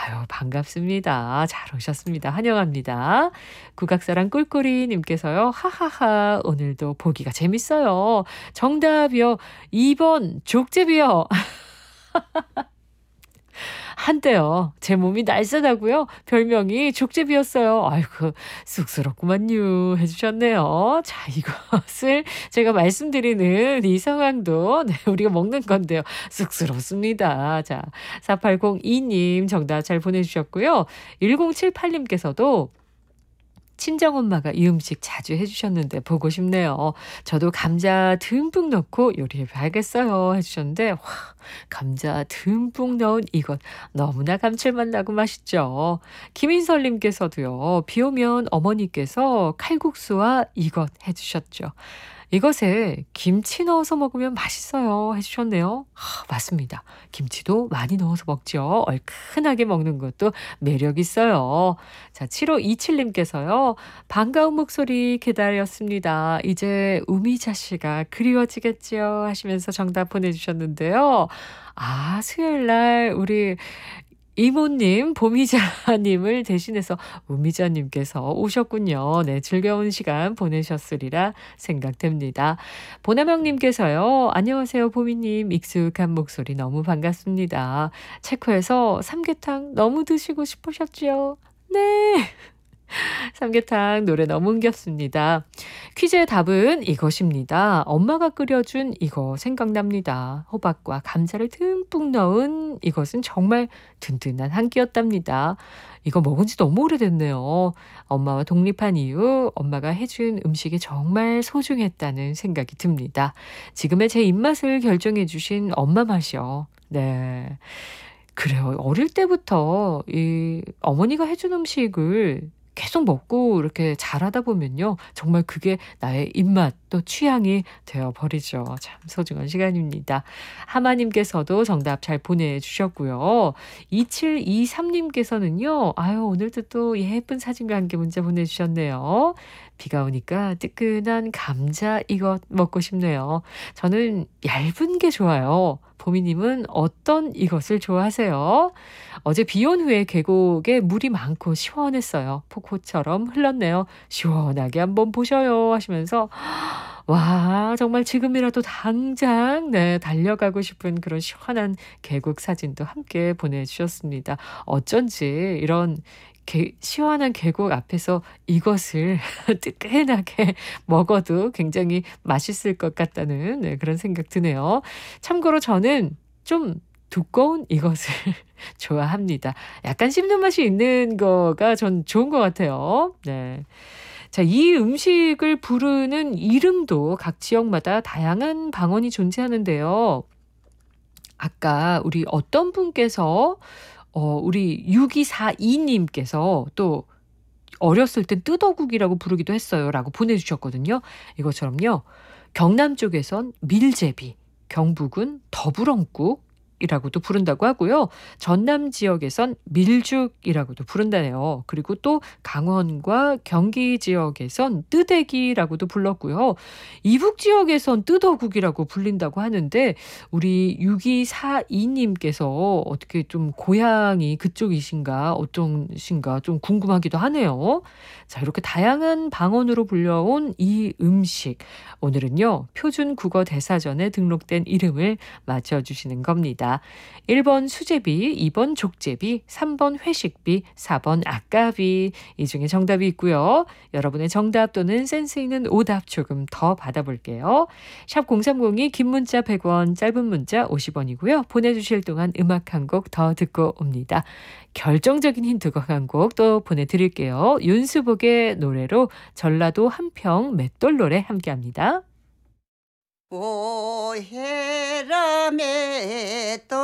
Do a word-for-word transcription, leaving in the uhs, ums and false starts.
아유 반갑습니다. 잘 오셨습니다. 환영합니다. 국악사랑 꿀꿀이 님께서요. 하하하 오늘도 보기가 재밌어요. 정답이요. 이 번 족제비요. 한때요. 제 몸이 날쌔다고요. 별명이 족제비였어요. 아이고 쑥스럽구만요 해 주셨네요. 자 이것을 제가 말씀드리는 이 상황도 네 우리가 먹는 건데요. 쑥스럽습니다. 자 사팔공이 님 정답 잘 보내주셨고요. 일공칠팔 님께서도 친정엄마가 이 음식 자주 해 주셨는데 보고 싶네요. 저도 감자 듬뿍 넣고 요리해 봐야겠어요 해 주셨는데 와 감자 듬뿍 넣은 이것 너무나 감칠맛 나고 맛있죠. 김인설 님께서도요. 비 오면 어머니께서 칼국수와 이것 해 주셨죠. 이것에 김치 넣어서 먹으면 맛있어요 해 주셨네요. 아 맞습니다. 김치도 많이 넣어서 먹죠. 얼큰하게 먹는 것도 매력 있어요. 자 칠오이칠 님께서요. 반가운 목소리 기다렸습니다. 이제 우미자 씨가 그리워지겠지요 하시면서 정답 보내주셨는데요. 아 수요일 날 우리 이모님, 보미자님을 대신해서 우미자님께서 오셨군요. 네, 즐거운 시간 보내셨으리라 생각됩니다. 보나명님께서요. 안녕하세요, 보미님. 익숙한 목소리 너무 반갑습니다. 체코에서 삼계탕 너무 드시고 싶으셨지요? 네. 삼계탕 노래 너무 흥겹습니다. 퀴즈의 답은 이것입니다. 엄마가 끓여준 이거 생각납니다. 호박과 감자를 듬뿍 넣은 이것은 정말 든든한 한 끼였답니다. 이거 먹은 지 너무 오래됐네요. 엄마와 독립한 이후 엄마가 해준 음식이 정말 소중했다는 생각이 듭니다. 지금의 제 입맛을 결정해 주신 엄마 맛이요. 네. 그래요. 어릴 때부터 이 어머니가 해준 음식을 계속 먹고 이렇게 자라다 보면요. 정말 그게 나의 입맛 또 취향이 되어 버리죠. 참 소중한 시간입니다. 하마님께서도 정답 잘 보내주셨고요. 이칠이삼 님께서는요. 아유 오늘도 또 예쁜 사진과 함께 문자 보내주셨네요. 비가 오니까 뜨끈한 감자 이것 먹고 싶네요. 저는 얇은 게 좋아요. 보미님은 어떤 이것을 좋아하세요? 어제 비 온 후에 계곡에 물이 많고 시원했어요. 폭포처럼 흘렀네요. 시원하게 한번 보셔요 하시면서 와 정말 지금이라도 당장 네 달려가고 싶은 그런 시원한 계곡 사진도 함께 보내주셨습니다. 어쩐지 이런 게, 시원한 계곡 앞에서 이것을 뜨끈하게 먹어도 굉장히 맛있을 것 같다는 네, 그런 생각 드네요. 참고로 저는 좀 두꺼운 이것을 좋아합니다. 약간 씹는 맛이 있는 거가 전 좋은 것 같아요. 네. 자, 이 음식을 부르는 이름도 각 지역마다 다양한 방언이 존재하는데요. 아까 우리 어떤 분께서 어 우리 육이사이 님께서 또 어렸을 땐 뜨더국이라고 부르기도 했어요라고 보내주셨거든요. 이것처럼요. 경남 쪽에선 밀제비, 경북은 더부렁국 이라고도 부른다고 하고요. 전남 지역에선 밀죽이라고도 부른다네요. 그리고 또 강원과 경기 지역에선 뜨대기라고도 불렀고요. 이북 지역에선 뜨더국이라고 불린다고 하는데 우리 육이사이 님께서 어떻게 좀 고향이 그쪽이신가 어떠신가 좀 궁금하기도 하네요. 자 이렇게 다양한 방언으로 불려온 이 음식 오늘은요. 표준 국어 대사전에 등록된 이름을 맞춰주시는 겁니다. 일 번 수제비, 이 번 족제비, 삼 번 회식비, 사 번 아까비 이 중에 정답이 있고요. 여러분의 정답 또는 센스 있는 오답 조금 더 받아볼게요. 샵 공삼공이 긴 문자 백 원, 짧은 문자 오십 원이고요. 보내주실 동안 음악 한 곡 더 듣고 옵니다. 결정적인 힌트곡 한 곡 또 보내드릴게요. 윤수복의 노래로 전라도 한평 맷돌 노래 함께합니다. 오해라 맷돌